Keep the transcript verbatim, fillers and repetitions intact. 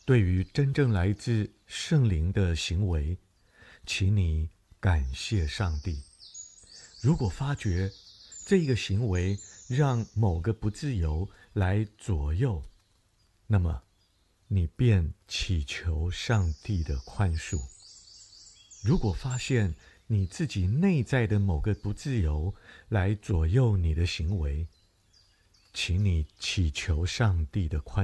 对于真正来自圣灵的行为，请你感谢上帝。如果发觉这个行为让某个不自由来左右，那么你便祈求上帝的宽恕。如果发现你自己内在的某个不自由来左右你的行为，请你祈求上帝的宽恕。